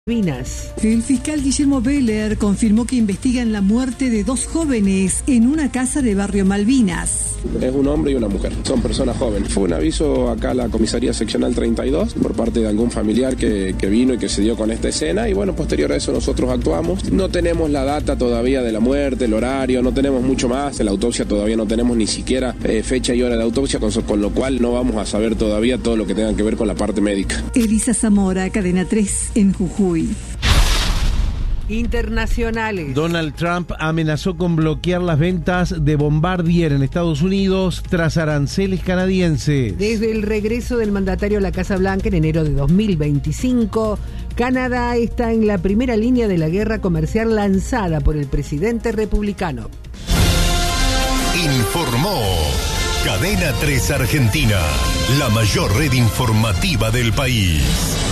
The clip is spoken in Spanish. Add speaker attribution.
Speaker 1: Malvinas.
Speaker 2: El fiscal Guillermo Beller confirmó que investigan la muerte de 2 jóvenes en una casa de Barrio Malvinas.
Speaker 3: Es un hombre y una mujer, son personas jóvenes. Fue un aviso acá a la comisaría seccional 32 por parte de algún familiar que vino y que se dio con esta escena y bueno, posterior a eso nosotros actuamos. No tenemos la data todavía de la muerte, el horario, no tenemos mucho más, la autopsia todavía no tenemos ni siquiera fecha y hora de autopsia, con lo cual no vamos a saber todavía todo lo que tenga que ver con la parte médica.
Speaker 2: Elisa Zamora, Cadena 3 en Jujuy.
Speaker 1: Internacionales.
Speaker 4: Donald Trump amenazó con bloquear las ventas de Bombardier en Estados Unidos tras aranceles canadienses.
Speaker 1: Desde el regreso del mandatario a la Casa Blanca en enero de 2025, Canadá está en la primera línea de la guerra comercial lanzada por el presidente republicano.
Speaker 5: Informó Cadena 3 Argentina, la mayor red informativa del país.